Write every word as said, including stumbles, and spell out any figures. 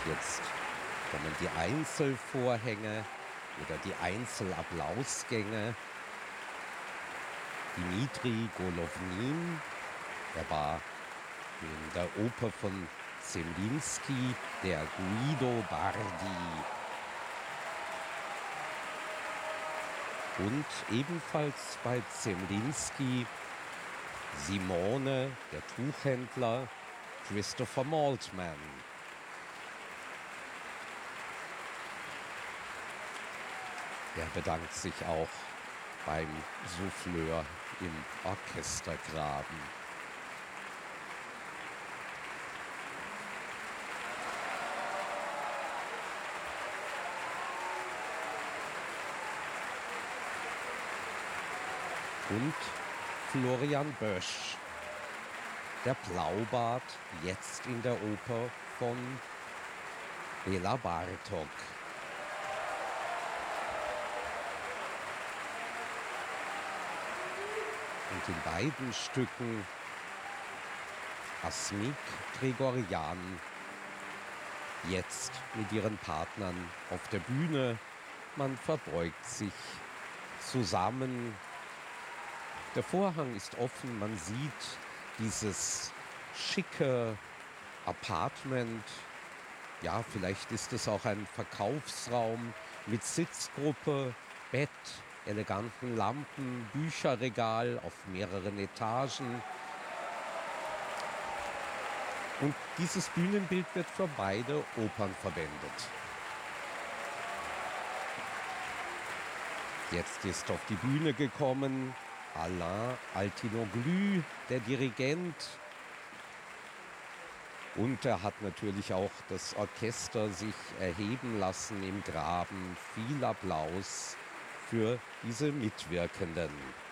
Jetzt kommen die Einzelvorhänge oder die Einzelapplausgänge. Dmitri Golovnin, er war in der Oper von Zemlinsky, der Guido Bardi. Und ebenfalls bei Zemlinsky Simone, der Tuchhändler, Christopher Maltman. Er bedankt sich auch beim Souffleur im Orchestergraben. Und Florian Boesch, der Blaubart, jetzt in der Oper von Bela Bartok. Und in beiden Stücken Asmik Grigorjan, jetzt mit ihren Partnern auf der Bühne. Man verbeugt sich zusammen. Der Vorhang ist offen, man sieht dieses schicke Apartment. Ja, vielleicht ist es auch ein Verkaufsraum mit Sitzgruppe, Bett, eleganten Lampen, Bücherregal auf mehreren Etagen. Und dieses Bühnenbild wird für beide Opern verwendet. Jetzt ist auf die Bühne gekommen Alain Altinoglu, der Dirigent. Und er hat natürlich auch das Orchester sich erheben lassen im Graben. Viel Applaus für diese Mitwirkenden.